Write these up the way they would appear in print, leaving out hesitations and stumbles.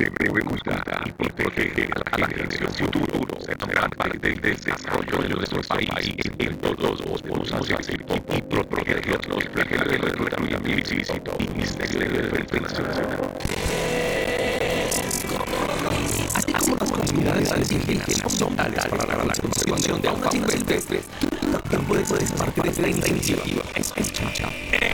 debe cuidar y proteger a la generación futuro. Serán parte del desarrollo de nuestro país. En todos podemos hacer y protegerlos del flagelo del reclutamiento ilícito y Ministerio de Defensa Nacional. Así como las comunidades indígenas son vitales para la conservación de fauna silvestre, tú también puedes ser parte de esta iniciativa. Escucha.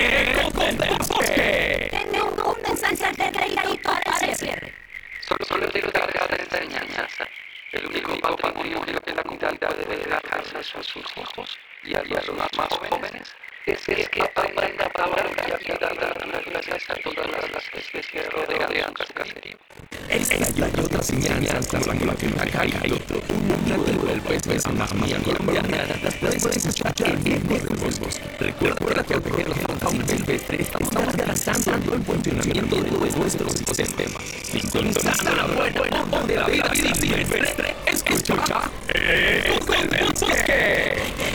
Tengo un mensaje de Rey para cierre. Solo digo de enseñanza. El único patrimonio que la comunidad debe dejarse a sus hijos y a los más jóvenes es que aprendan a valorar y a cuidar de la naturaleza y todas las especies que rodean su caserío. Esta y otras enseñanzas como la que me ha caído, un nativo del país de la mía colombiana, las puedes escuchar en Vientos de Voz. Recuerda que al proteger la fauna silvestre estamos garantizando el funcionamiento de nuestro ecosistema. Sintonizando la buena onda de la vida silvestre. Escucha el bosque.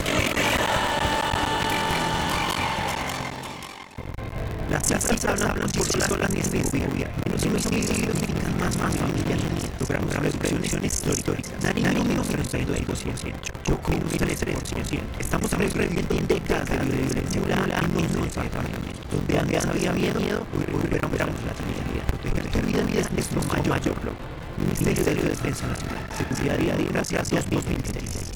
Las casas hablan por las olas de lluvia. Los investigadores dedican más familias. Logramos la educación histórica. Nariño menos 32%. Chocó un 3%. Estamos sobreviviendo décadas de violencia rural y no nos apartamentos. Donde antes había miedo, recuperamos la tranquilidad. Proteger tu vida es nuestro mayor logro. Ministerio de Defensa Nacional. Seguridad y gracias 2016.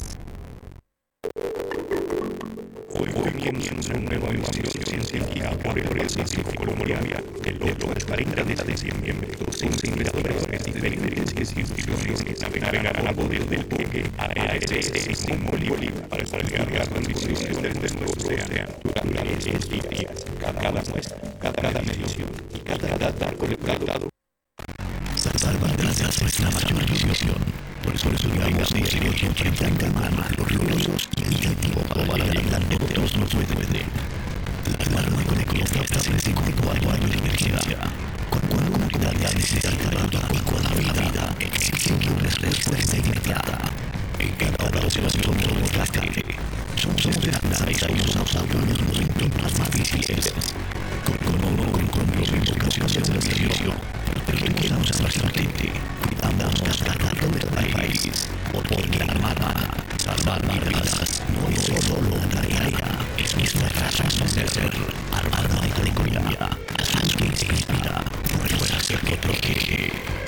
Hoy comienza una nueva emisión científica por el Pacífico Colombiano. El 40 de diciembre, 200 investigadores de diferentes instituciones navegarán a bordo del buque ARS Simón Bolívar para estudiar las condiciones de nuestro océano durante estos días. Cada muestra, cada medición y cada data colectado. Salvan gracias a nuestra mayor visión. Por eso estudiamos de serio que calmar los ruidos y el tiempo para validar de todos nos puede. La alarma ecológica establece con 4 años de emergencia. Con una comunidad necesitada y con la vida exige una respuesta inmediata. En cada observación somos rescate. Somos esperanza y somos apoyo en los momentos más difíciles. Con los invocaciones de servicio, protegemos a nuestra gente, cuidamos cada carro del país, porque la Armada, salvar vidas, no es solo una tarea, es nuestra razón de ser. Armada de Colombia, la sangre que inspira, fuerza que protege.